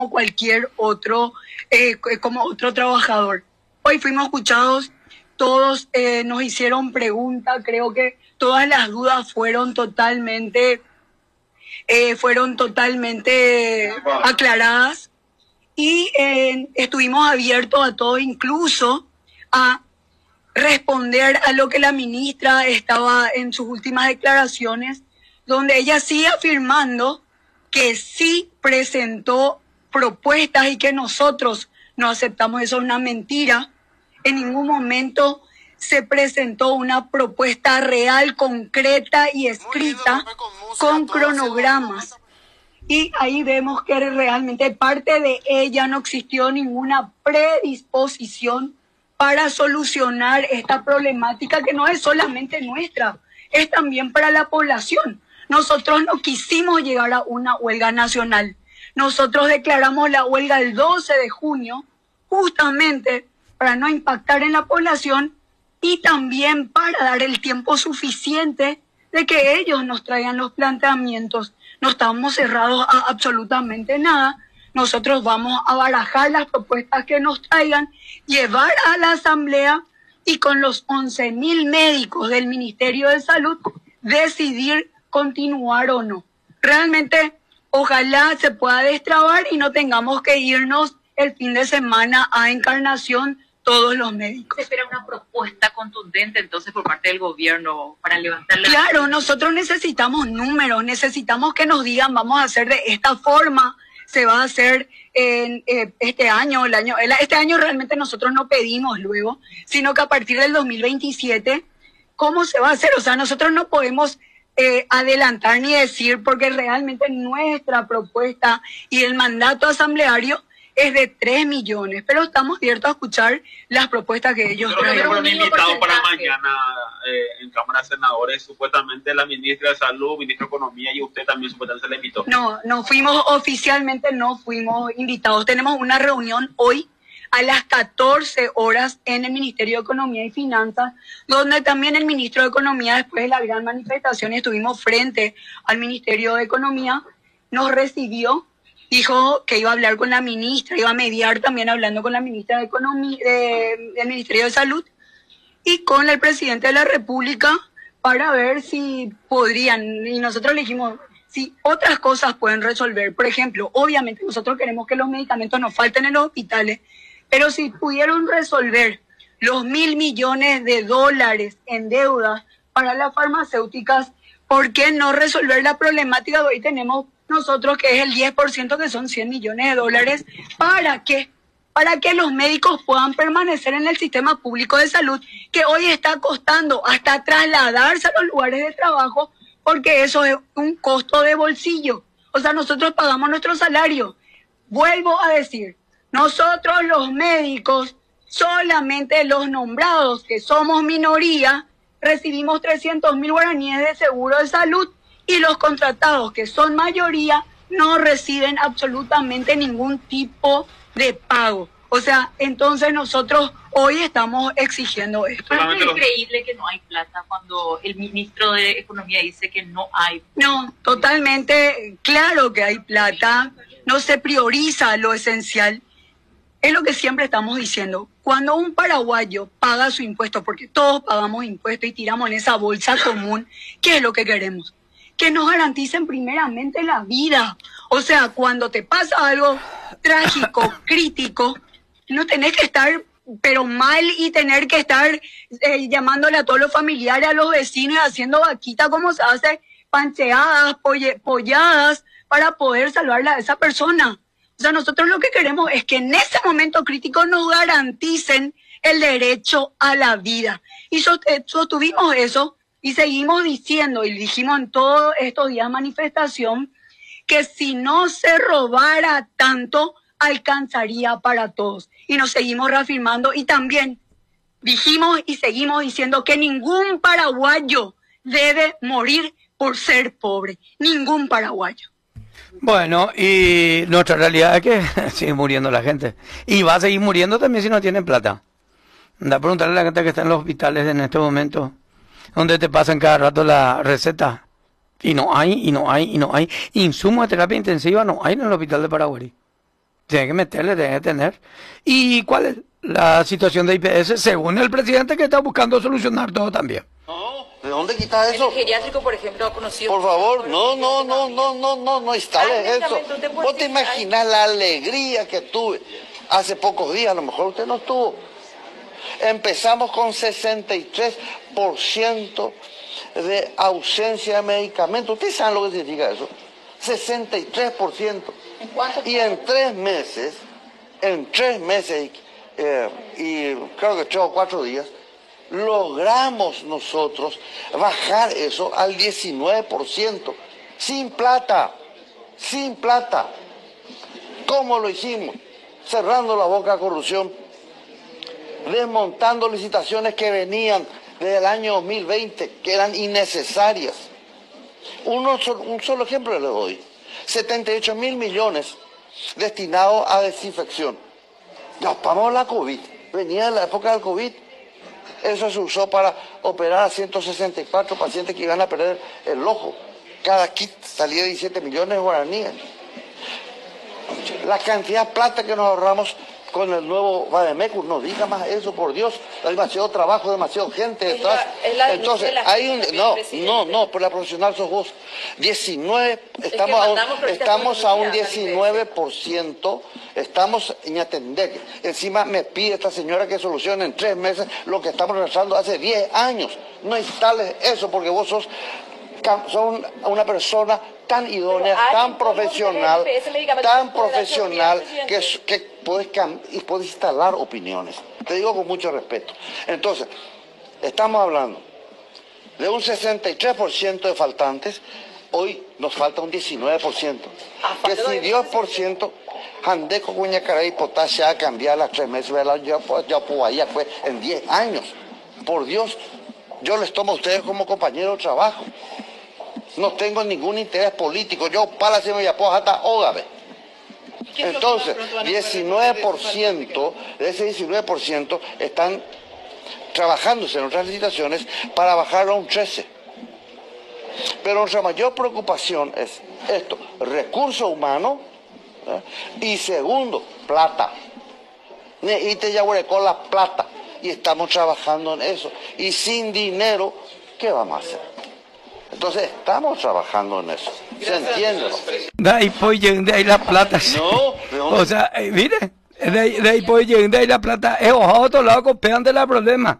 cualquier otro, como otro trabajador. Hoy fuimos escuchados, todos nos hicieron preguntas, creo que todas las dudas fueron totalmente aclaradas y estuvimos abiertos a todo, incluso a responder a lo que la ministra estaba en sus últimas declaraciones, donde ella sigue afirmando que sí presentó propuestas y que nosotros no aceptamos. Eso es una mentira. En ningún momento se presentó una propuesta real, concreta y escrita con cronogramas. Y ahí vemos que realmente parte de ella no existió ninguna predisposición para solucionar esta problemática que no es solamente nuestra, es también para la población. Nosotros no quisimos llegar a una huelga nacional. Nosotros declaramos la huelga el 12 de junio, justamente para no impactar en la población y también para dar el tiempo suficiente de que ellos nos traigan los planteamientos. No estamos cerrados a absolutamente nada. Nosotros vamos a barajar las propuestas que nos traigan, llevar a la asamblea y con los 11.000 médicos del Ministerio de Salud decidir continuar o no. Realmente, ojalá se pueda destrabar y no tengamos que irnos el fin de semana a Encarnación todos los médicos. ¿Se espera una propuesta contundente entonces por parte del gobierno para levantar la... Claro, nosotros necesitamos números, necesitamos que nos digan vamos a hacer de esta forma, se va a hacer en este año, este año realmente nosotros no pedimos luego, sino que a partir del 2027, ¿cómo se va a hacer? O sea, nosotros no podemos adelantar ni decir porque realmente nuestra propuesta y el mandato asambleario es de 3 millones, pero estamos abiertos a escuchar las propuestas que ellos traen. traen. Fueron invitados para mañana en Cámara de Senadores, supuestamente la ministra de Salud, ministro de Economía y usted también supuestamente se le invitó. No fuimos oficialmente, no fuimos invitados. Tenemos una reunión hoy a las 14 horas en el Ministerio de Economía y Finanzas, donde también el ministro de Economía, después de la gran manifestación, estuvimos frente al Ministerio de Economía, nos recibió, dijo que iba a hablar con la ministra, iba a mediar también hablando con la ministra de Economía, del Ministerio de Salud y con el presidente de la República para ver si podrían, y nosotros le dijimos, si otras cosas pueden resolver. Por ejemplo, obviamente nosotros queremos que los medicamentos no falten en los hospitales, pero si pudieron resolver los $1.000 millones en deuda para las farmacéuticas, ¿por qué no resolver la problemática que hoy tenemos nosotros, que es el 10%, que son $100 millones? ¿Para qué? Para que los médicos puedan permanecer en el sistema público de salud, que hoy está costando hasta trasladarse a los lugares de trabajo, porque eso es un costo de bolsillo. O sea, nosotros pagamos nuestro salario. Vuelvo a decir, nosotros los médicos, solamente los nombrados, que somos minoría, recibimos 300.000 guaraníes de seguro de salud y los contratados, que son mayoría, no reciben absolutamente ningún tipo de pago. O sea, entonces nosotros hoy estamos exigiendo esto. Es increíble que no hay plata cuando el ministro de Economía dice que no hay. No, totalmente claro que hay plata, no se prioriza lo esencial. Es lo que siempre estamos diciendo. Cuando un paraguayo paga su impuesto, porque todos pagamos impuestos y tiramos en esa bolsa común, ¿qué es lo que queremos? Que nos garanticen primeramente la vida. O sea, cuando te pasa algo trágico, crítico, no tenés que estar pero mal y tener que estar llamándole a todos los familiares, a los vecinos, haciendo vaquita como se hace, pancheadas, polladas, para poder salvarla a esa persona. O sea, nosotros lo que queremos es que en ese momento crítico nos garanticen el derecho a la vida. Y sostuvimos eso y seguimos diciendo, y dijimos en todos estos días de manifestación, que si no se robara tanto, alcanzaría para todos. Y nos seguimos reafirmando y también dijimos y seguimos diciendo que ningún paraguayo debe morir por ser pobre. Ningún paraguayo. Bueno, y nuestra realidad es que sigue muriendo la gente. Y va a seguir muriendo también si no tienen plata. Anda a preguntarle a la gente que está en los hospitales en este momento, donde te pasan cada rato la receta. Y no hay insumos de terapia intensiva, no hay en el hospital de Paraguay. Tiene que meterle, tiene que tener. ¿Y cuál es la situación de IPS según el presidente, que está buscando solucionar todo también? No, ¿de dónde quitas eso? El geriátrico, por ejemplo, ha conocido... Por favor, no instales eso. ¿Vos te imaginas la alegría que tuve hace pocos días? A lo mejor usted no estuvo. Empezamos con 63% de ausencia de medicamentos. ¿Ustedes saben lo que significa eso? 63%. ¿En cuánto? Y en 3 meses, y creo que 3 o 4 días, logramos nosotros bajar eso al 19%, sin plata. ¿Cómo lo hicimos? Cerrando la boca a corrupción, desmontando licitaciones que venían desde el año 2020, que eran innecesarias. Un solo ejemplo le doy. 78.000 millones destinados a desinfección. Ya pagamos la COVID, venía de la época del COVID. Eso se usó para operar a 164 pacientes que iban a perder el ojo. Cada kit salía de 17 millones de guaraníes. La cantidad de plata que nos ahorramos con el nuevo Bademecum, no diga más eso, por Dios, hay demasiado trabajo, demasiado gente detrás. Entonces, hay un... No, por la profesional sos vos. 19, estamos a un 19%, estamos en atender. Encima me pide esta señora que solucione en 3 meses lo que estamos realizando hace 10 años. No instales eso porque vos sos una persona tan idónea, tan profesional, que puedes instalar opiniones. Te digo con mucho respeto. Entonces, estamos hablando de un 63% de faltantes, hoy nos falta un 19%. Que si 10%, Jandeco, Cuñacaray, Potasia a cambiar las 3 meses, ya fue en 10 años. Por Dios, yo les tomo a ustedes como compañeros de trabajo. No tengo ningún interés político. Yo para se me apoyo hasta ógame. Entonces, 19% de ese 19% están trabajándose en otras licitaciones para bajarlo a un 13%. Pero nuestra mayor preocupación es esto: recurso humano, y segundo, plata. Y te ya con la plata. Y estamos trabajando en eso. Y sin dinero, ¿qué vamos a hacer? Entonces estamos trabajando en eso. ¿Se entiende? De ahí la plata. No, o sea, mire, de ahí la plata. Es otro lado copian de la problema.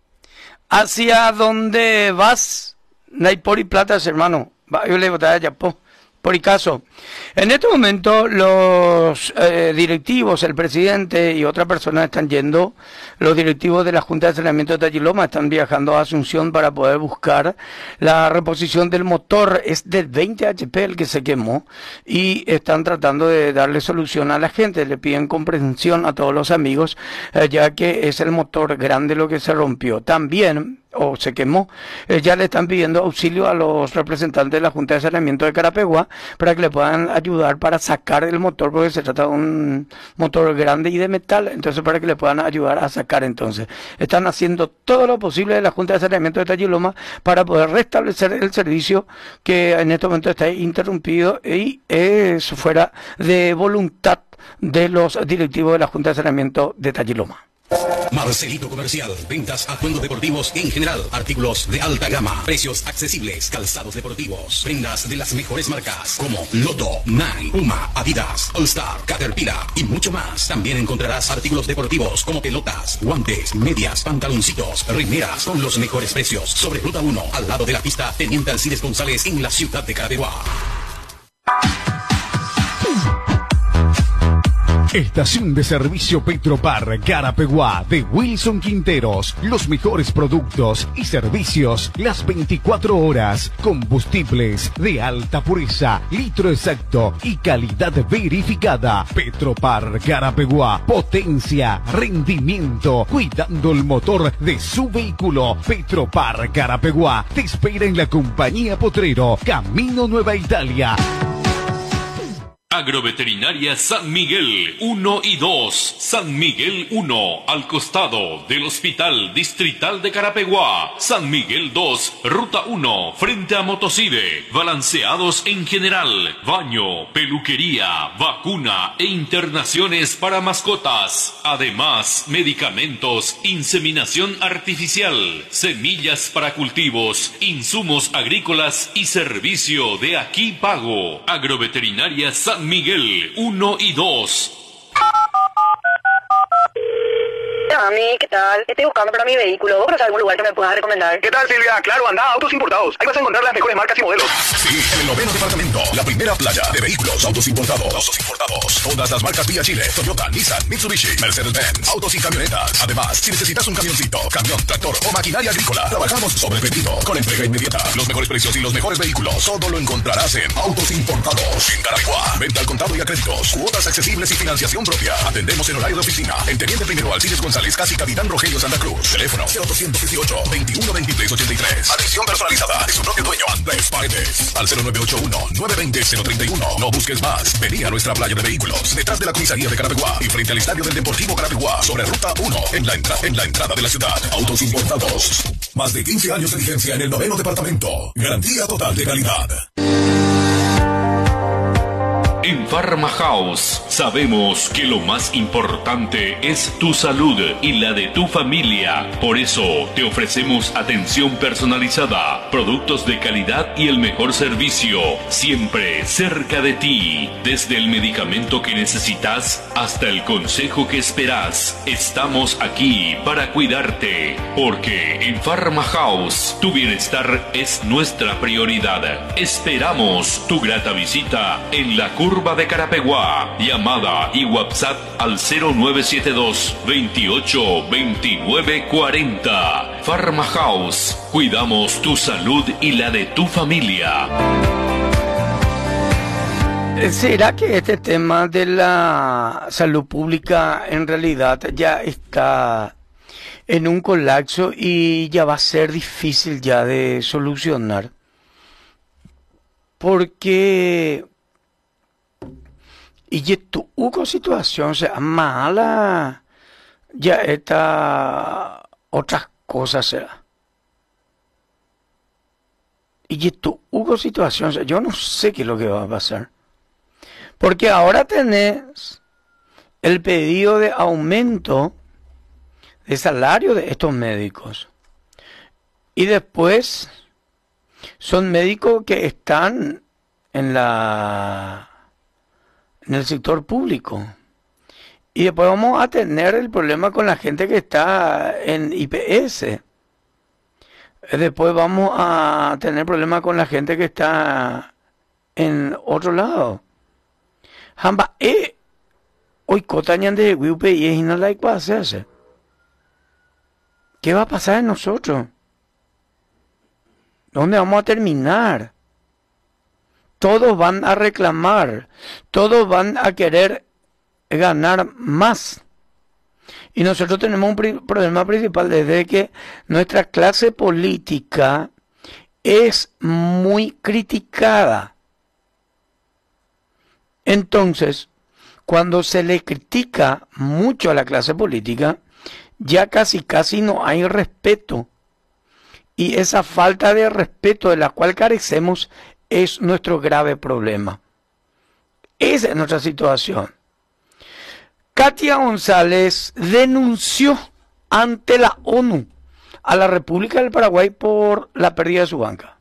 Hacia donde vas, no hay por y plata, hermano. Yo le voy a dar por caso. En este momento los directivos, el presidente y otra persona están yendo, los directivos de la Junta de Saneamiento de Tayiloma están viajando a Asunción para poder buscar la reposición del motor. Es del 20 HP el que se quemó y están tratando de darle solución a la gente. Le piden comprensión a todos los amigos, ya que es el motor grande lo que se rompió. También o se quemó, ya le están pidiendo auxilio a los representantes de la Junta de Saneamiento de Carapeguá para que le puedan ayudar para sacar el motor, porque se trata de un motor grande y de metal, entonces para que le puedan ayudar a sacar. Entonces están haciendo todo lo posible de la Junta de Saneamiento de Tayiloma para poder restablecer el servicio que en este momento está interrumpido y es fuera de voluntad de los directivos de la Junta de Saneamiento de Tayiloma. Marcelito Comercial, ventas, atuendos deportivos en general, artículos de alta gama, precios accesibles, calzados deportivos, prendas de las mejores marcas como Lotto, Nike, Puma, Adidas, All Star, Caterpillar y mucho más. También encontrarás artículos deportivos como pelotas, guantes, medias, pantaloncitos, remeras con los mejores precios. Sobre Ruta 1, al lado de la pista Teniente Alcides González en la ciudad de Carapeguá. Estación de servicio Petropar Carapeguá de Wilson Quinteros. Los mejores productos y servicios las 24 horas. Combustibles de alta pureza, litro exacto y calidad verificada. Petropar Carapeguá. Potencia, rendimiento, cuidando el motor de su vehículo. Petropar Carapeguá te espera en la compañía Potrero, Camino Nueva Italia. Agroveterinaria San Miguel 1 y 2, San Miguel 1, al costado del Hospital Distrital de Carapeguá, San Miguel 2, Ruta 1, frente a Motocide, balanceados en general, baño, peluquería, vacuna e internaciones para mascotas, además medicamentos, inseminación artificial, semillas para cultivos, insumos agrícolas y servicio de aquí pago. Agroveterinaria San Miguel 1 y 2. Mami, ¿qué tal? Estoy buscando para mi vehículo. ¿Vos conoces algún lugar que me puedas recomendar? ¿Qué tal, Silvia? Claro, anda a Autos Importados. Ahí vas a encontrar las mejores marcas y modelos. Sí, en el 9º departamento, la primera playa de vehículos autos importados. Todas las marcas vía Chile, Toyota, Nissan, Mitsubishi, Mercedes-Benz, autos y camionetas. Además, si necesitas un camioncito, camión, tractor o maquinaria agrícola, trabajamos sobre pedido, con entrega inmediata. Los mejores precios y los mejores vehículos, todo lo encontrarás en Autos Importados. En Carapeguá, venta al contado y a créditos, cuotas accesibles y financiación propia. Atendemos en horario de oficina. En Teniente Primero Alcides González, casi Capitán Rogelio Santa Cruz. Teléfono 0818-212383. Atención personalizada de su propio dueño, Andrés Paredes. Al 0981-920-031. No busques más. Vení a nuestra playa de vehículos, detrás de la comisaría de Carapeguá y frente al estadio del Deportivo Carapeguá, sobre Ruta 1, en la entrada de la ciudad. Autos Importados. Más de 15 años de vigencia en el 9º departamento. Garantía total de calidad. En Pharma House sabemos que lo más importante es tu salud y la de tu familia. Por eso te ofrecemos atención personalizada, productos de calidad y el mejor servicio, siempre cerca de ti. Desde el medicamento que necesitas hasta el consejo que esperas, estamos aquí para cuidarte. Porque en Pharma House tu bienestar es nuestra prioridad. Esperamos tu grata visita en la curva de Carapeguá. Llamada y WhatsApp al 0972 28 29 40. Pharma House. Cuidamos tu salud y la de tu familia. ¿Será que este tema de la salud pública en realidad ya está en un colapso y ya va a ser difícil ya de solucionar? Porque y tu situación sea mala, ya está otras cosas será. Y tu situación, yo no sé qué es lo que va a pasar. Porque ahora tenés el pedido de aumento de salario de estos médicos. Y después son médicos que están en el sector público. Y después vamos a tener el problema con la gente que está en IPS. Después vamos a tener problemas con la gente que está en otro lado. Hamba, hoy cotañan de UPI y no la hacerse. ¿Qué va a pasar en nosotros? ¿Dónde vamos a terminar? Todos van a reclamar, todos van a querer ganar más. Y nosotros tenemos un problema principal desde que nuestra clase política es muy criticada. Entonces, cuando se le critica mucho a la clase política, ya casi no hay respeto. Y esa falta de respeto de la cual carecemos es nuestro grave problema. Esa es nuestra situación. Katia González denunció ante la ONU a la República del Paraguay por la pérdida de su banca.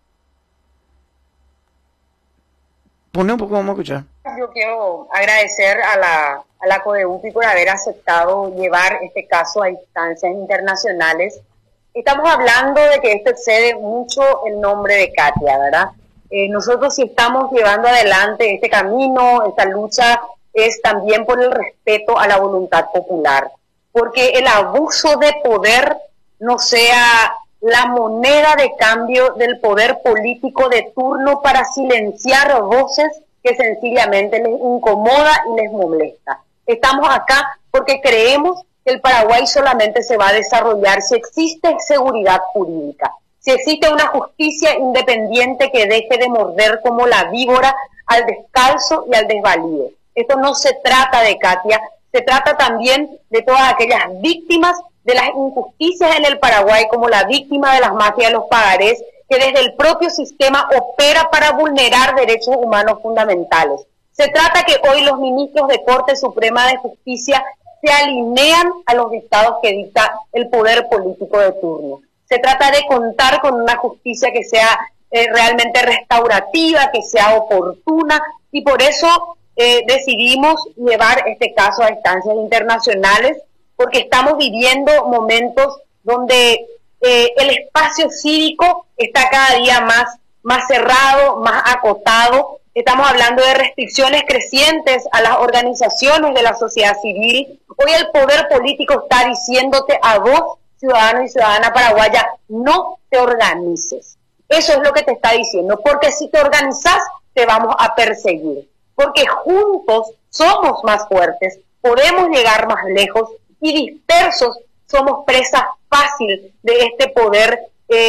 Pone un poco, vamos a escuchar. Yo quiero agradecer a la CODEUPI por haber aceptado llevar este caso a instancias internacionales. Estamos hablando de que esto excede mucho el nombre de Katia, ¿verdad? Nosotros si estamos llevando adelante este camino, esta lucha, es también por el respeto a la voluntad popular. Porque el abuso de poder no sea la moneda de cambio del poder político de turno para silenciar voces que sencillamente les incomoda y les molesta. Estamos acá porque creemos que el Paraguay solamente se va a desarrollar si existe seguridad jurídica, si existe una justicia independiente que deje de morder como la víbora al descalzo y al desvalido. Esto no se trata de Katia, se trata también de todas aquellas víctimas de las injusticias en el Paraguay, como la víctima de las mafias de los pagarés, que desde el propio sistema opera para vulnerar derechos humanos fundamentales. Se trata que hoy los ministros de Corte Suprema de Justicia se alinean a los dictados que dicta el poder político de turno. Se trata de contar con una justicia que sea realmente restaurativa, que sea oportuna, y por eso decidimos llevar este caso a instancias internacionales, porque estamos viviendo momentos donde el espacio cívico está cada día más cerrado, más acotado. Estamos hablando de restricciones crecientes a las organizaciones de la sociedad civil. Hoy el poder político está diciéndote a vos, ciudadano y ciudadana paraguaya, no te organices. Eso es lo que te está diciendo, porque si te organizás, te vamos a perseguir. Porque juntos somos más fuertes, podemos llegar más lejos, y dispersos somos presa fácil de este poder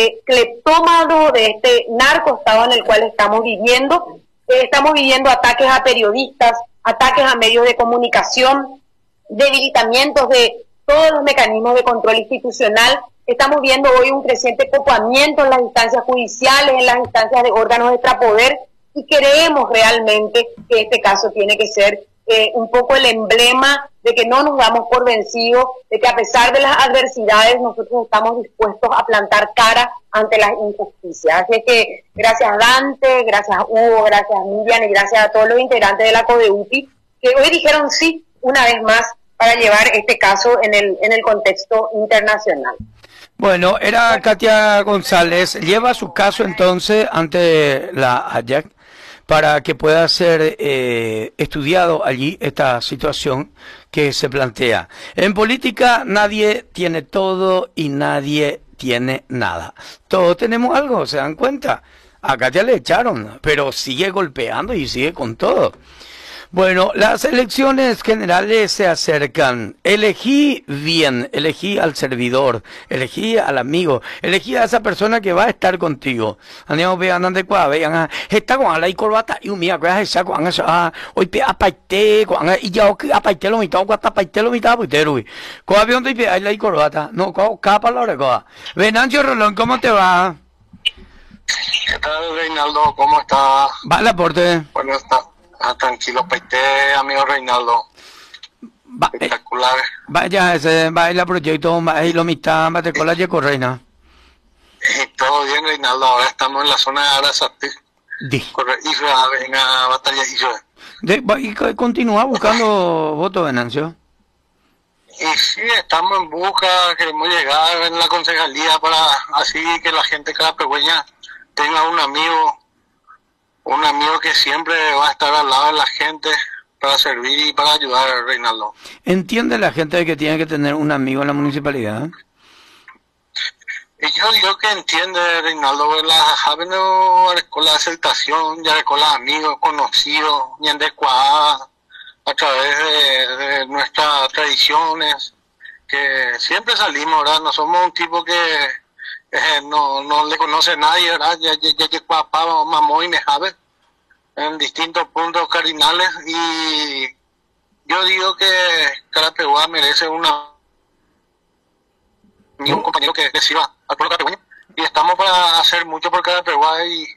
cleptómano, de este narcoestado en el cual estamos viviendo. Estamos viviendo ataques a periodistas, ataques a medios de comunicación, debilitamientos de todos los mecanismos de control institucional. Estamos viendo hoy un creciente copamiento en las instancias judiciales, en las instancias de órganos de extrapoder, y creemos realmente que este caso tiene que ser un poco el emblema de que no nos damos por vencidos, de que a pesar de las adversidades nosotros estamos dispuestos a plantar cara ante las injusticias. Así que gracias Dante, gracias Hugo, gracias Miriam y gracias a todos los integrantes de la CODEUPI que hoy dijeron sí una vez más para llevar este caso en el contexto internacional. Bueno, era Katia González, lleva su caso entonces ante la AYAC para que pueda ser estudiado allí esta situación que se plantea. En política nadie tiene todo y nadie tiene nada. Todos tenemos algo, ¿se dan cuenta? A Katia le echaron, pero sigue golpeando y sigue con todo. Bueno, las elecciones generales se acercan. Elegí bien, elegí al servidor, elegí al amigo, elegí a esa persona que va a estar contigo. Andiamo vean de qua, vean, está con la corbata y un mía, que es con hoy pe apaite, y ya apaite lo mitad, cuata apaite lo mitad, pues te ruí. Con avión de pe, hay la corbata, no, capa la hora, Venancio Rolón, ¿cómo te va? ¿Qué tal, Reinaldo? ¿Cómo está? Va el aporte. Bueno, está. Tranquilo, paité, amigo Reinaldo. Espectacular. Vaya, ese baila proyecto, baila mitad, bate con la yeco reina. Todo bien, Reinaldo. Ahora estamos en la zona de Arasati. Corre, y venga, batalla y continúa buscando votos, Venancio. Y sí, estamos en busca, queremos llegar en la concejalía para así que la gente carapegüeña tenga un amigo que siempre va a estar al lado de la gente para servir y para ayudar, Reinaldo. ¿Entiende la gente que tiene que tener un amigo en la municipalidad? Y yo digo que entiende, Reinaldo, que la venido con la aceptación, ya con los amigos conocidos, y en a través de nuestras tradiciones, que siempre salimos, ¿verdad? No somos un tipo que no le conoce a nadie, ¿verdad? Ya papá, mamá y me sabe en distintos puntos cardinales, y yo digo que Carapeguá merece un compañero que sirva al pueblo carapegueño, y estamos para hacer mucho por Carapeguá y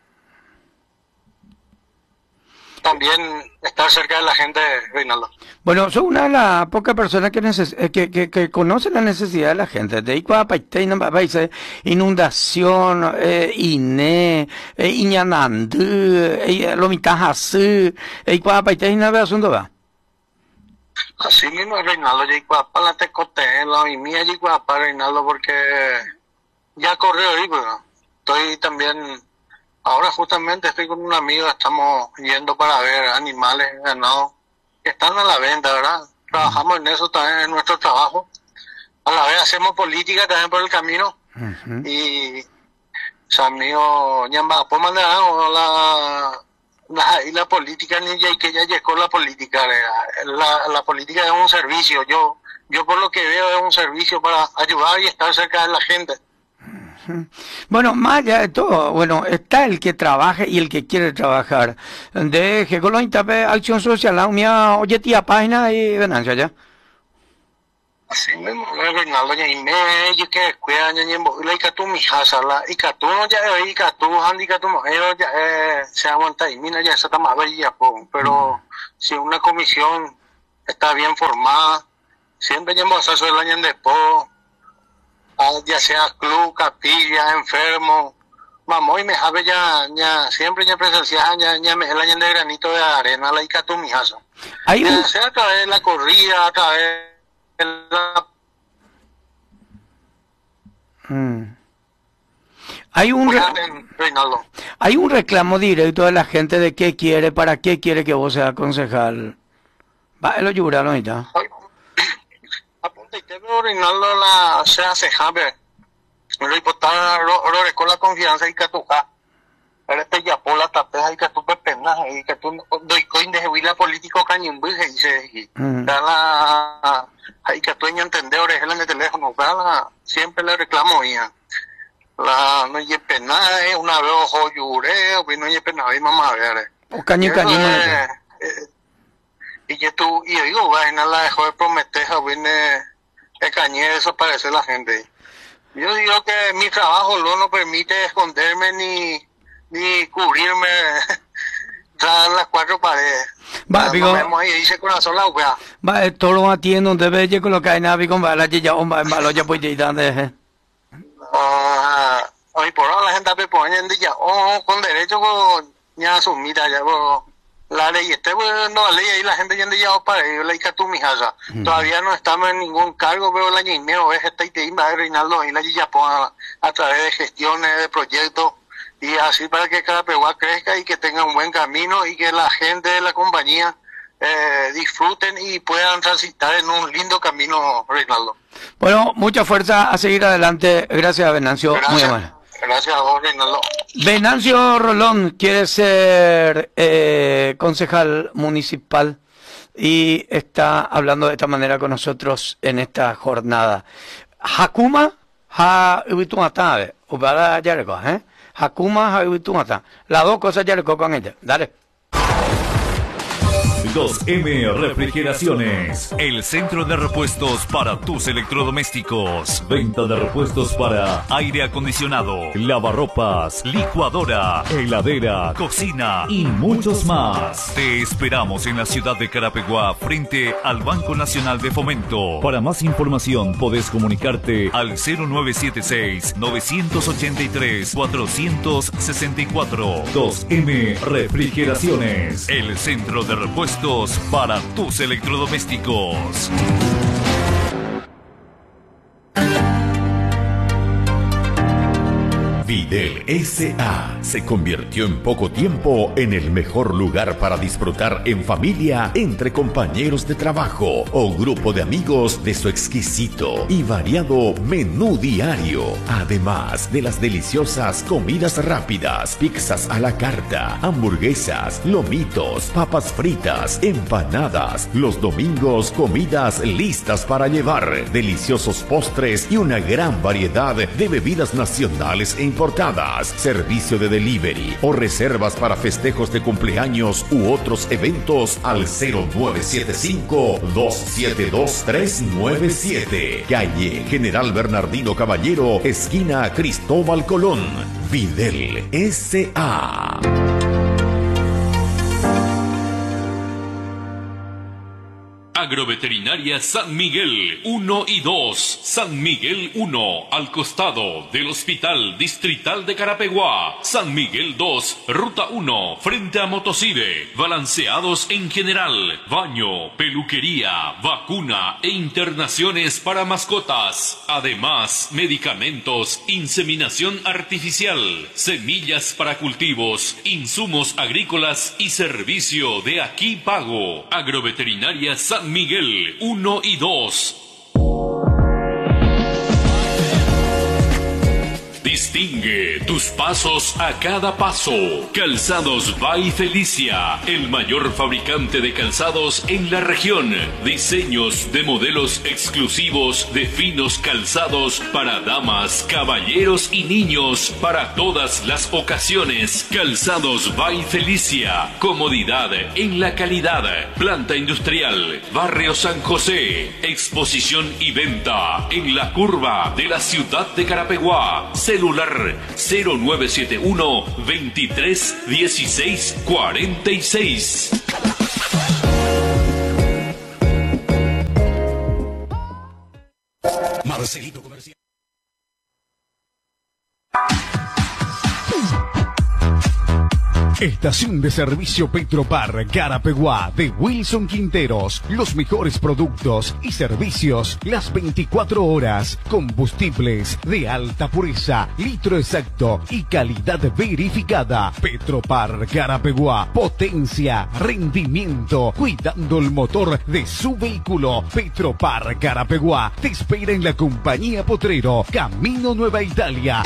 también estar cerca de la gente, Reinaldo. Bueno, soy una de las pocas personas que conocen la necesidad de la gente. De ahí inundación, INE, Iñanandú, Lomitajasú, y cuapaité, no ve asunto va. Así mismo, Reinaldo, y cuapa la tecote, la mía y cuapa, Reinaldo, porque ya corrió ahí, pero estoy también. Ahora justamente estoy con un amigo, estamos yendo para ver animales, ganados, que están a la venta, ¿verdad? Trabajamos en eso también, en nuestro trabajo. A la vez hacemos política también por el camino. Y su amigo, Ñamba, pues mandaron la política, ni ya que ya llegó la política. La política es un servicio, yo por lo que veo es un servicio para ayudar y estar cerca de la gente. Bueno, más allá de todo, bueno, está el que trabaja y el que quiere trabajar. Deje con los intape acción social, la mía, oye, tía, página y venancia ya. Así mismo, Reinaldo, ya yo que cuida, ya la que tú mi casa, la y que tú no ya y que tú andi que tú mujer ya se aguanta y mira ya se está más bella, pero si una comisión está bien formada, siempre ya vamos a hacer el año después, ya sea club, capilla, enfermo, vamos y me sabe ya siempre ya presenciar ya me el año de granito de arena, la y que tú mi casa. Ya sea a través de la corrida, a través Hay un reclamo directo de la gente de qué quiere, para qué quiere que vos seas concejal. Va, lo lloraron ahorita. Apunte que Reinaldo la se hace jabe. Lo importante es con la confianza y que tú este ya por la tapeja y que tú pepenas y que tú doy coin de huila político cañimbu y dice la hay que tú entender oreja en el teléfono siempre le reclamo ya la no hay pena una vez ojo lloré o no hay pena y mamá ver o caño y que tú y yo digo vaina la dejó de prometer viene el cañé desaparecer la gente. Yo digo que mi trabajo no permite esconderme ni cubrirme tras las cuatro paredes. Va, digo, vemos ahí dice corazón la wea. Va, todo lo atiendo donde ve que lo que hay nada con la ya hombre malo ya pues ya de hoy por ahora la gente me poniendo ya con derecho con ya asumida ya la ley no ley ahí la gente ya ya para ellos la hija tu mi casa. Todavía no estamos en ningún cargo pero el año y medio es esta y te iba a Reinaldo y la ya a través de gestiones de proyectos y así para que Carapeguá crezca y que tenga un buen camino y que la gente de la compañía disfruten y puedan transitar en un lindo camino, Reinaldo. Bueno, mucha fuerza a seguir adelante. Gracias, Venancio. Gracias. Muy amable. Gracias a vos, Reinaldo. Venancio Rolón quiere ser concejal municipal y está hablando de esta manera con nosotros en esta jornada. Hakuma ha ubitumata, ubada yareko, Hakuma ha ubitumata. Las dos cosas yareko con ella. Dale. 2M Refrigeraciones, el centro de repuestos para tus electrodomésticos. Venta de repuestos para aire acondicionado, lavarropas, licuadora, heladera, cocina y muchos más. Te esperamos en la ciudad de Carapeguá, frente al Banco Nacional de Fomento. Para más información podés comunicarte al 0976-983-464. 2M Refrigeraciones, el centro de repuestos para tus electrodomésticos. Videl S.A. se convirtió en poco tiempo en el mejor lugar para disfrutar en familia, entre compañeros de trabajo o grupo de amigos de su exquisito y variado menú diario. Además de las deliciosas comidas rápidas, pizzas a la carta, hamburguesas, lomitos, papas fritas, empanadas. Los domingos, comidas listas para llevar, deliciosos postres y una gran variedad de bebidas nacionales e importadas, servicio de delivery o reservas para festejos de cumpleaños u otros eventos al 0975-272-397. Calle General Bernardino Caballero, esquina Cristóbal Colón. Videl S.A. Agroveterinaria San Miguel 1 y 2, San Miguel 1, al costado del Hospital Distrital de Carapeguá. San Miguel 2, Ruta 1, frente a Motosive. Balanceados en general, baño, peluquería, vacuna e internaciones para mascotas. Además, medicamentos, inseminación artificial, semillas para cultivos, insumos agrícolas y servicio de aquí pago. Agroveterinaria San Miguel 1 y 2. Distingue tus pasos a cada paso. Calzados by Felicia, el mayor fabricante de calzados en la región. Diseños de modelos exclusivos de finos calzados para damas, caballeros y niños para todas las ocasiones. Calzados by Felicia, comodidad en la calidad. Planta industrial, Barrio San José. Exposición y venta en la curva de la ciudad de Carapeguá. Celular 0971 23 16 46. Marcelito Comercial. Estación de servicio Petropar Carapeguá de Wilson Quinteros. Los mejores productos y servicios las 24 horas. Combustibles de alta pureza, litro exacto y calidad verificada. Petropar Carapeguá. Potencia, rendimiento, cuidando el motor de su vehículo. Petropar Carapeguá te espera en la compañía Potrero, Camino Nueva Italia.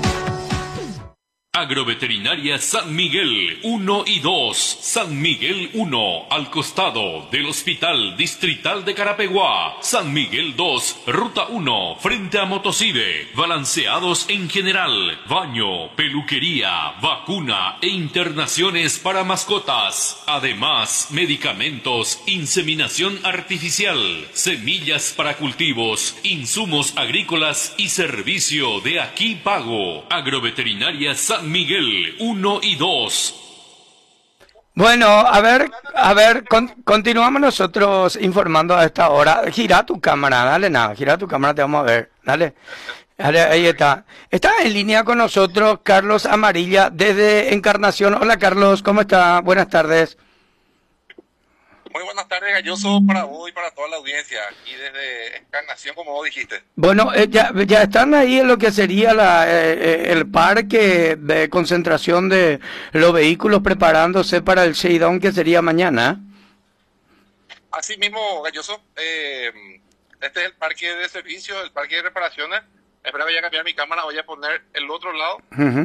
Agroveterinaria San Miguel 1 y 2, San Miguel 1, al costado del Hospital Distrital de Carapeguá. San Miguel 2, Ruta 1, frente a Motocide. Balanceados en general, baño, peluquería, vacuna e internaciones para mascotas. Además, medicamentos, inseminación artificial, semillas para cultivos, insumos agrícolas y servicio de aquí pago. Agroveterinaria San Miguel 1 y 2. Bueno, continuamos nosotros informando a esta hora. Gira tu cámara, dale nada, gira tu cámara, te vamos a ver, dale, ahí está. Está en línea con nosotros Carlos Amarilla desde Encarnación. Hola Carlos, ¿cómo está? Buenas tardes. Muy buenas tardes, Galloso, para vos y para toda la audiencia, y desde Encarnación, como vos dijiste. Bueno, ya están ahí en lo que sería el parque de concentración de los vehículos preparándose para el shakedown que sería mañana. Así mismo, Galloso, este es el parque de servicio, el parque de reparaciones. Espera, voy a cambiar mi cámara, voy a poner el otro lado.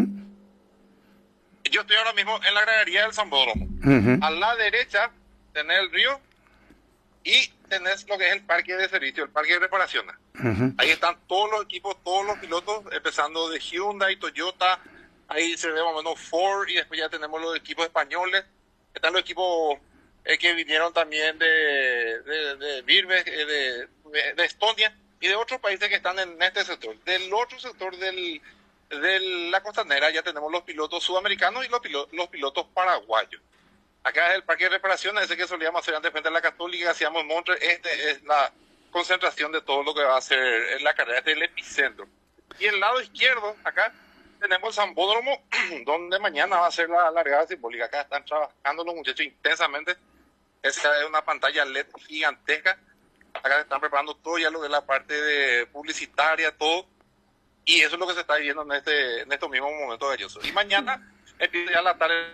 Yo estoy ahora mismo en la gradería del Sambódromo. A la derecha tenés el río y tenés lo que es el parque de servicio, el parque de reparaciones. Ahí están todos los equipos, todos los pilotos, empezando de Hyundai, Toyota, ahí se ve más o menos Ford, y después ya tenemos los equipos españoles. Están los equipos que vinieron también de Birbeck, de Estonia y de otros países que están en este sector. Del otro sector de la costanera ya tenemos los pilotos sudamericanos y los pilotos paraguayos. Acá es el parque de reparaciones, ese que solíamos hacer antes frente a la Católica, hacíamos Montre. Este es la concentración de todo lo que va a ser la carrera, este es el epicentro. Y el lado izquierdo, acá, tenemos el Sambódromo, donde mañana va a ser la largada simbólica. Acá están trabajando los muchachos intensamente. Esa es una pantalla LED gigantesca. Acá están preparando todo ya lo de la parte de publicitaria, todo. Y eso es lo que se está viviendo en estos mismos momentos gallosos. Y mañana empieza ya la tarde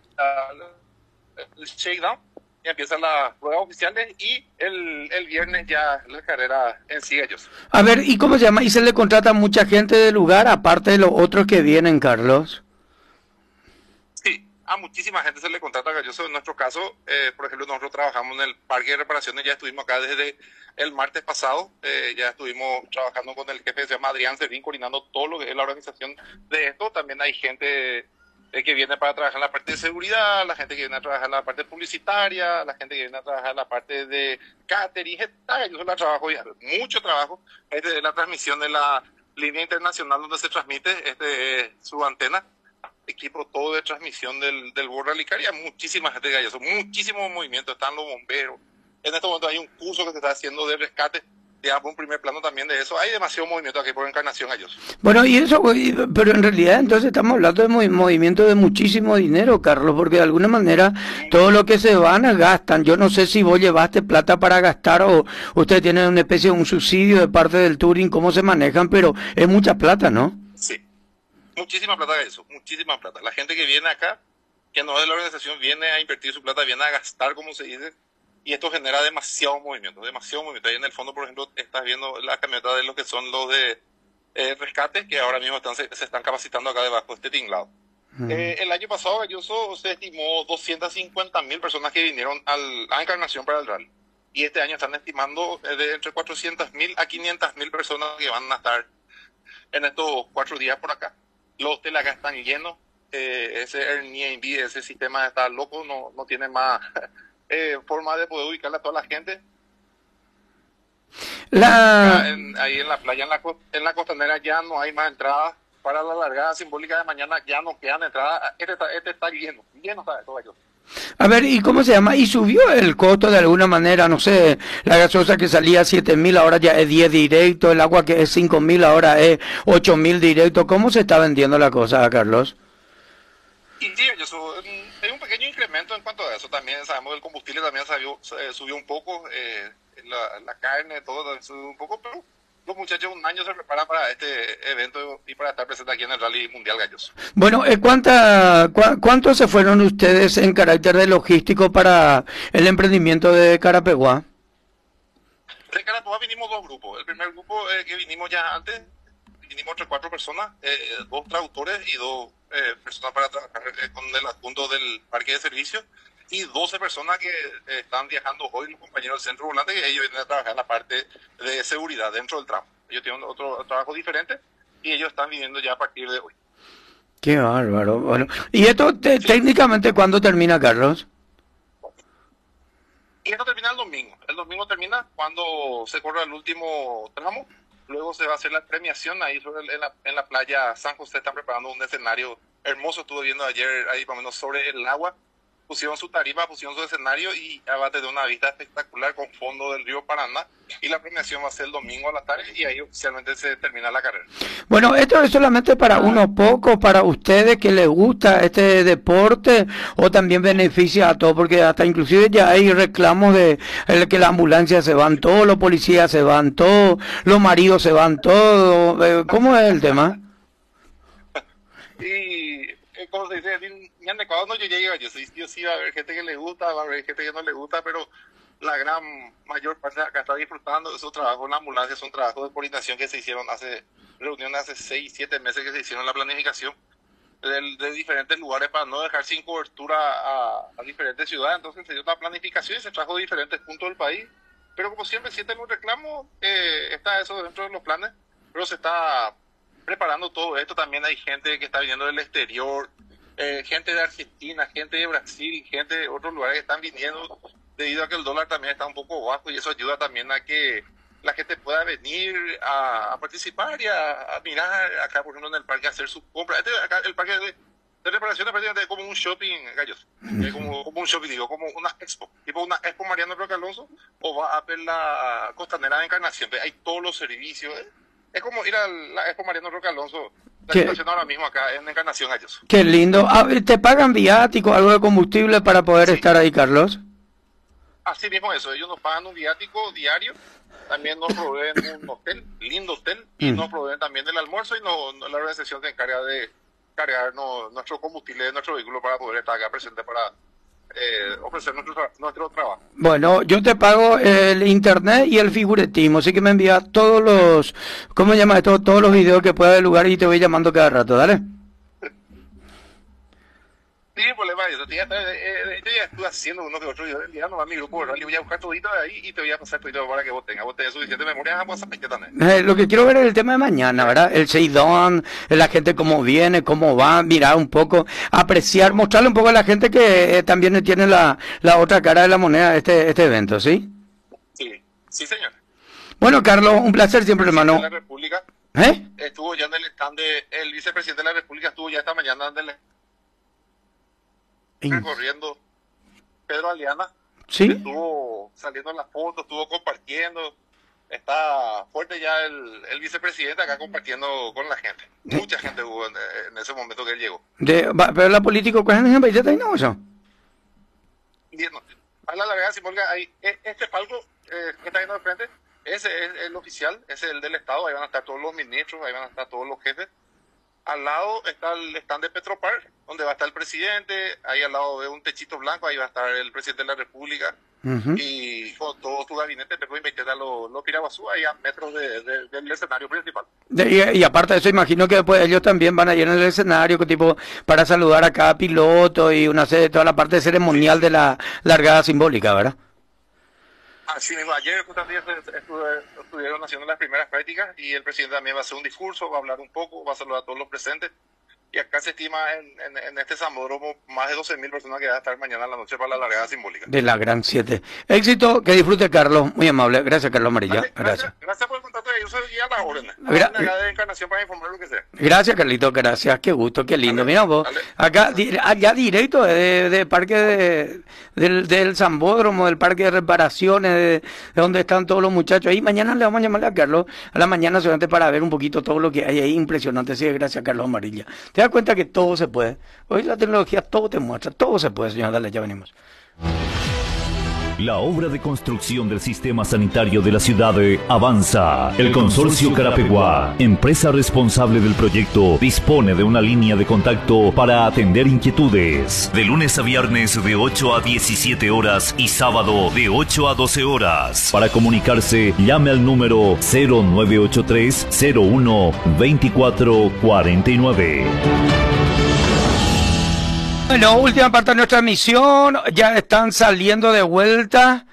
el shakedown, y empiezan las pruebas oficiales, y el viernes ya la carrera en sí, galloso. A ver, ¿y cómo se llama? ¿Y se le contrata mucha gente del lugar, aparte de los otros que vienen, Carlos? Sí, a muchísima gente se le contrata, galloso. En nuestro caso, por ejemplo, nosotros trabajamos en el parque de reparaciones, ya estuvimos acá desde el martes pasado, ya estuvimos trabajando con el jefe que se llama Adrián Servín, coordinando todo lo que es la organización de esto. También hay gente que viene para trabajar en la parte de seguridad, la gente que viene a trabajar en la parte publicitaria, la gente que viene a trabajar en la parte de catering, yo la trabajo, mucho trabajo. Este es la transmisión de la línea internacional donde se transmite, este es su antena, equipo todo de transmisión del World Rally Car, y hay muchísima gente galloso, muchísimos movimientos, están los bomberos. En este momento hay un curso que se está haciendo de rescate, digamos, un primer plano también de eso. Hay demasiado movimiento aquí por Encarnación, galloso. Bueno, y eso, pero en realidad entonces estamos hablando de movimiento de muchísimo dinero, Carlos, porque de alguna manera todo lo que se van gastan. Yo no sé si vos llevaste plata para gastar o ustedes tienen una especie de un subsidio de parte del Touring, cómo se manejan, pero es mucha plata, ¿no? Sí, muchísima plata, galloso, muchísima plata. La gente que viene acá, que no es de la organización, viene a invertir su plata, viene a gastar, como se dice. Y esto genera demasiado movimiento. Ahí en el fondo, por ejemplo, estás viendo la camioneta de los que son los de rescates que ahora mismo se están capacitando acá debajo de este tinglado. El año pasado, Galloso, se estimó 250.000 personas que vinieron a Encarnación para el rally. Y este año están estimando de entre 400.000 a 500.000 personas que van a estar en estos 4 días por acá. Los hoteles acá están llenos. Ese Airbnb, ese sistema está loco, no tiene más forma de poder ubicarle a toda la gente. Ahí en la playa, en la costanera, ya no hay más entradas. Para la largada simbólica de mañana ya no quedan entradas. Este está lleno está todo ello. A ver, ¿y cómo se llama? ¿Y subió el costo de alguna manera? No sé, la gaseosa que salía 7.000 ahora ya es 10 directo, el agua que es 5.000 ahora es 8.000 directo. ¿Cómo se está vendiendo la cosa, Carlos? Y sí, hay un pequeño incremento en cuanto a eso. También sabemos que el combustible también subió un poco, la carne, todo subió un poco, pero los muchachos un año se preparan para este evento y para estar presentes aquí en el Rally Mundial Galloso. Bueno, ¿cuántos se fueron ustedes en carácter de logístico para el emprendimiento de Carapeguá? De Carapeguá vinimos 2 grupos. El primer grupo que vinimos ya antes, vinimos entre 4 personas, 2 traductores y 2 personas para trabajar con el adjunto del parque de servicio, y 12 personas que están viajando hoy, los compañeros del centro volante, que ellos vienen a trabajar en la parte de seguridad dentro del tramo. Ellos tienen otro trabajo diferente y ellos están viniendo ya a partir de hoy. Qué bárbaro. Bueno, ¿y esto técnicamente cuándo termina, Carlos? Y esto termina el domingo. El domingo termina cuando se corre el último tramo. Luego se va a hacer la premiación ahí en la playa San José. Están preparando un escenario hermoso. Estuve viendo ayer ahí más o menos sobre el agua. Pusieron su tarima, pusieron su escenario y abate de una vista espectacular con fondo del río Paraná. Y la premiación va a ser el domingo a la tarde y ahí oficialmente se termina la carrera. Bueno, esto es solamente para unos pocos, para ustedes que les gusta este deporte, o también beneficia a todos, porque hasta inclusive ya hay reclamos de que la ambulancia se van todos, los policías se van todos, los maridos se van todos. ¿Cómo es el tema? Y como se dice, cuando yo llegue, yo sí va a haber gente que le gusta, va a haber gente que no le gusta, pero la gran mayor parte de acá está disfrutando de esos trabajos en la ambulancia. Son trabajos de coordinación que se hicieron reuniones hace 6, 7 meses que se hicieron la planificación de diferentes lugares para no dejar sin cobertura a diferentes ciudades. Entonces se dio una planificación y se trajo de diferentes puntos del país, pero como siempre sienten un reclamo, está eso dentro de los planes, pero se está preparando todo esto. También hay gente que está viniendo del exterior, gente de Argentina, gente de Brasil, gente de otros lugares que están viniendo debido a que el dólar también está un poco bajo, y eso ayuda también a que la gente pueda venir a participar y a mirar acá, por ejemplo, en el parque, a hacer sus compras. Acá, el parque de reparaciones prácticamente como un shopping, Gallos, como un shopping, digo, como una expo, tipo una expo Mariano Roque Alonso, o va a ver la costanera de Encarnación. Hay todos los servicios, es como ir a la expo Mariano Roque Alonso. La situación ahora mismo acá en Encarnación, Gallos. Qué lindo. ¿Te pagan viático, algo de combustible para poder estar ahí, Carlos? Así mismo eso, ellos nos pagan un viático diario, también nos proveen un hotel, lindo hotel, y nos proveen también del almuerzo, y la organización se encarga de cargarnos nuestro combustible de nuestro vehículo para poder estar acá presente para ofrecer nuestro trabajo. Bueno, yo te pago el internet y el figuretismo, así que me envías todos los, ¿cómo se llama esto? Todos los videos que pueda del lugar y te voy llamando cada rato, dale. Sí, problema de eso. Yo ya estuve haciendo unos de otros videos enviando a mi grupo de rally. Voy a buscar todito de ahí y te voy a pasar todito para que vos tengas. Vos tenés suficiente memoria, vamos a pasar también. Lo que quiero ver es el tema de mañana, ¿verdad? El Seidón, la gente cómo viene, cómo va, mirar un poco, apreciar, mostrarle un poco a la gente que también tiene la otra cara de la moneda este evento, ¿sí? Sí, señor. Bueno, Carlos, un placer siempre, hermano. La República estuvo ya en el stand el vicepresidente de la República estuvo ya esta mañana en el recorriendo Pedro Aliana. Sí. Estuvo saliendo en las fotos, estuvo compartiendo. Está fuerte ya el vicepresidente acá compartiendo con la gente. Mucha gente hubo en ese momento que él llegó. Pero la política, ¿cuál es el país? ¿Ya no eso? A la larga, simbólica, este palco que está viendo de frente, ese es el oficial, ese es el del Estado. Ahí van a estar todos los ministros, ahí van a estar todos los jefes. Al lado está el stand de Petropar, donde va a estar el presidente. Ahí al lado de un techito blanco, ahí va a estar el presidente de la República. y con todo tu gabinete te pueden meter a los Piraguazú ahí a metros del escenario principal. Y aparte de eso, imagino que después ellos también van a ir en el escenario tipo para saludar a cada piloto y toda la parte ceremonial de la largada simbólica, ¿verdad? Así mismo, ayer justamente estuvieron haciendo las primeras prácticas y el presidente también va a hacer un discurso, va a hablar un poco, va a saludar a todos los presentes. Y acá se estima en este sambódromo más de 12.000 personas que van a estar mañana en la noche para la largada simbólica. De la Gran 7. Éxito, que disfrute Carlos, muy amable. Gracias Carlos Amarilla. Vale, gracias por el contacto, yo soy a la orden. De Encarnación para informar lo que sea. Gracias Carlito, gracias, qué gusto, qué lindo. Mira vos, acá allá directo de parque del Sambódromo, del parque de reparaciones, de donde están todos los muchachos. Ahí mañana le vamos a llamarle a Carlos a la mañana solamente para ver un poquito todo lo que hay ahí, impresionante. Sí, gracias Carlos Amarilla. Te das cuenta que todo se puede. Hoy la tecnología todo te muestra, todo se puede, señor. Dale, ya venimos. La obra de construcción del sistema sanitario de la ciudad avanza. El Consorcio Carapeguá, empresa responsable del proyecto, dispone de una línea de contacto para atender inquietudes. De lunes a viernes de 8 a 17 horas y sábado de 8 a 12 horas. Para comunicarse, llame al número 0983 01 2449. Bueno, última parte de nuestra misión, ya están saliendo de vuelta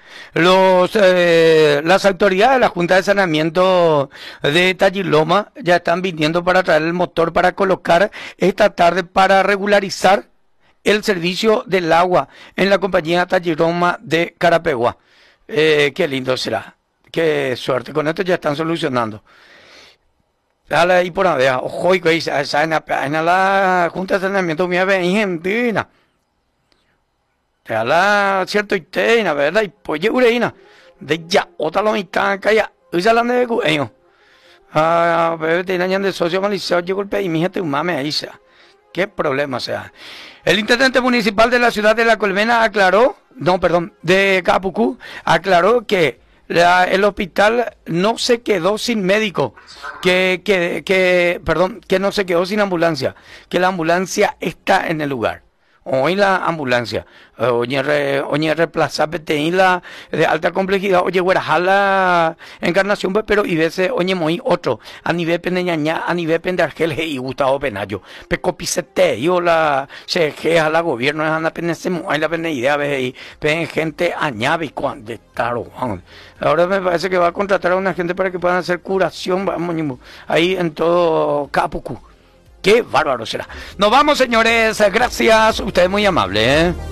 las autoridades de la Junta de Saneamiento de Talliloma, ya están viniendo para traer el motor para colocar esta tarde para regularizar el servicio del agua en la compañía Talliloma de Carapeguá. Qué lindo será, qué suerte, con esto ya están solucionando. Dale ahí por ver, ojo, y que en la Junta de Saneamiento mía en Argentina. Te habla cierto y te, ¿verdad? Y pues yo ureina. De ya, otra lo mitad, calla, usa la de ellos. Pero te dañan de socio maliciado, yo golpeé y mi gente, mame ahí sea. Qué problema sea. El intendente municipal de la ciudad de La Colmena de Capucú, aclaró que el hospital no se quedó sin médico, que no se quedó sin ambulancia, que la ambulancia está en el lugar. Hoy la ambulancia, oye reemplazar la de alta complejidad, oye la Encarnación, pero y veces oye muy otro, a nivel pendeñaña, a nivel pendargel y Gustavo Penayo, pecopicete, yo la se a la gobierno, es una penecemo, hay la idea, ve ven gente añave y cuando claro, ahora me parece que va a contratar a una gente para que puedan hacer curación, vamos, ahí en todo Capucú. Qué bárbaro será. Nos vamos, señores. Gracias. Usted es muy amable, ¿eh?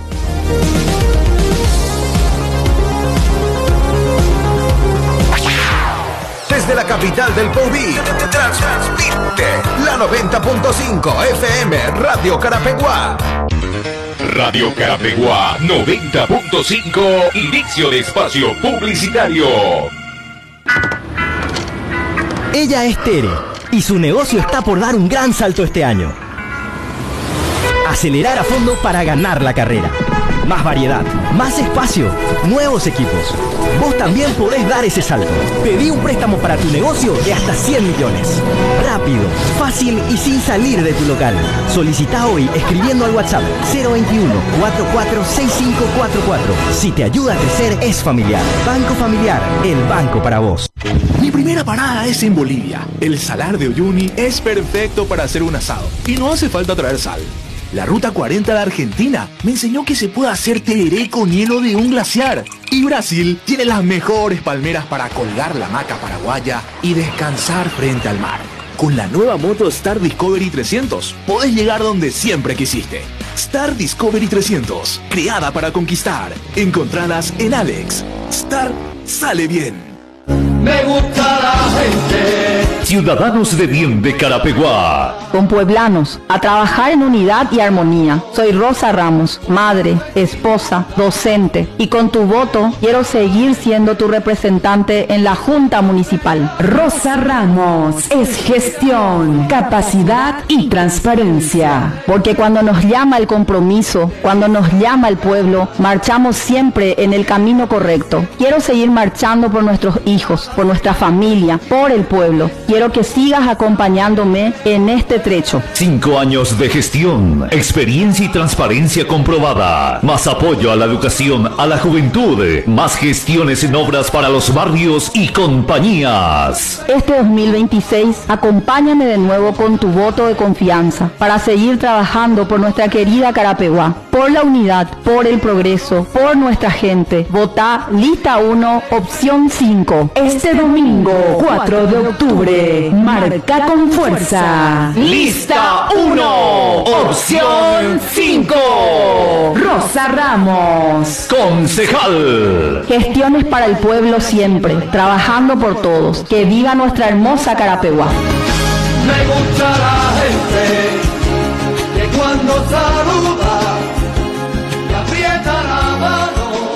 Desde la capital del Poubí, transmite la 90.5 FM Radio Carapeguá. Radio Carapeguá 90.5. Inicio de espacio publicitario. Ella es Tere y su negocio está por dar un gran salto este año. Acelerar a fondo para ganar la carrera. Más variedad, más espacio, nuevos equipos. Vos también podés dar ese salto. Pedí un préstamo para tu negocio de hasta 100 millones. Rápido, fácil y sin salir de tu local. Solicita hoy escribiendo al WhatsApp 021 446544. Si te ayuda a crecer, es familiar. Banco Familiar, el banco para vos. Mi primera parada es en Bolivia. El Salar de Uyuni es perfecto para hacer un asado y no hace falta traer sal. La Ruta 40 de Argentina me enseñó que se puede hacer tereré con hielo de un glaciar. Y Brasil tiene las mejores palmeras para colgar la hamaca paraguaya y descansar frente al mar. Con la nueva moto Star Discovery 300 podés llegar donde siempre quisiste. Star Discovery 300, creada para conquistar. Encontradas en Alex. Star sale bien. Me gusta la gente. Ciudadanos de bien de Carapeguá. Con pueblanos, a trabajar en unidad y armonía. Soy Rosa Ramos, madre, esposa, docente. Y con tu voto quiero seguir siendo tu representante en la Junta Municipal. Rosa Ramos es gestión, capacidad y transparencia. Porque cuando nos llama el compromiso, cuando nos llama el pueblo, marchamos siempre en el camino correcto. Quiero seguir marchando por nuestros hijos, por nuestra familia, por el pueblo. Quiero quiero que sigas acompañándome en este trecho. 5 años de gestión, experiencia y transparencia comprobada. Más apoyo a la educación, a la juventud. Más gestiones en obras para los barrios y compañías. Este 2026, acompáñame de nuevo con tu voto de confianza para seguir trabajando por nuestra querida Carapeguá, por la unidad, por el progreso, por nuestra gente. Vota lista 1, opción 5. Este domingo, 4 de octubre, marca con fuerza. Lista 1, opción 5. Rosa Ramos, concejal. Gestiones para el pueblo siempre, trabajando por todos. Que viva nuestra hermosa Carapeguá. Me gusta la gente que cuando saluda le aprieta la mano.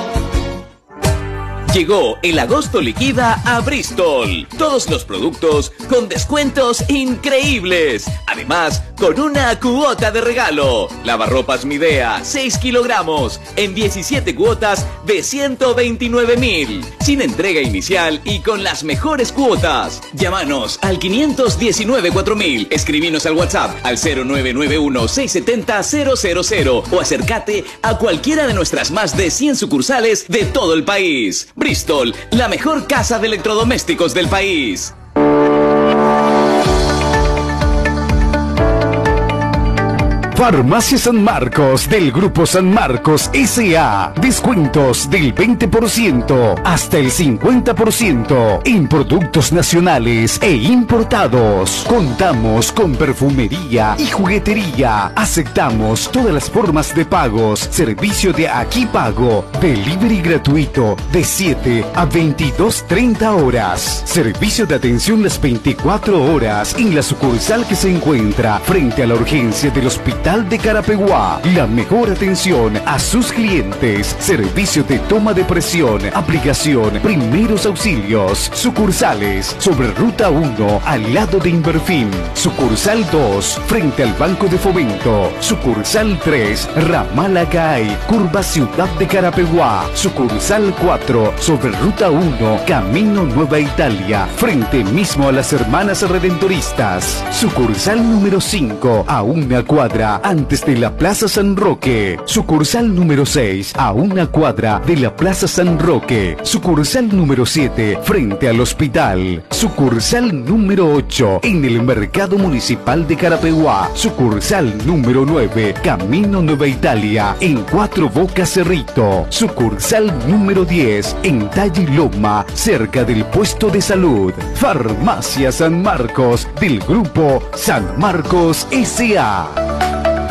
Llegó el agosto liquida a Bristol. Todos los productos con descuentos increíbles. Además, con una cuota de regalo. Lavarropas Midea, 6 kilogramos, en 17 cuotas de 129.000. Sin entrega inicial y con las mejores cuotas. Llámanos al 519-4000. Escribinos al WhatsApp al 0991-670-000 o acércate a cualquiera de nuestras más de 100 sucursales de todo el país. Bristol, la mejor casa de electrodomésticos del país. Farmacia San Marcos del Grupo San Marcos S.A. Descuentos del 20% hasta el 50% en productos nacionales e importados. Contamos con perfumería y juguetería. Aceptamos todas las formas de pagos. Servicio de Aquí Pago. Delivery gratuito de 7 a 22:30 horas. Servicio de atención las 24 horas en la sucursal que se encuentra frente a la urgencia del Hospital de Carapeguá. La mejor atención a sus clientes. Servicio de toma de presión, aplicación, primeros auxilios. Sucursales sobre Ruta 1 al lado de Inverfin. Sucursal 2 frente al Banco de Fomento. Sucursal 3 Ramal Acay, curva Ciudad de Carapeguá. Sucursal 4 sobre Ruta 1 Camino Nueva Italia, frente mismo a las Hermanas Redentoristas. Sucursal número 5 a una cuadra antes de la Plaza San Roque. Sucursal número 6 a una cuadra de la Plaza San Roque. Sucursal número 7 frente al hospital. Sucursal número 8 en el Mercado Municipal de Carapeguá. Sucursal número 9 Camino Nueva Italia en Cuatro Bocas Cerrito. Sucursal número 10 en Talle Loma, cerca del puesto de salud. Farmacia San Marcos del Grupo San Marcos S.A.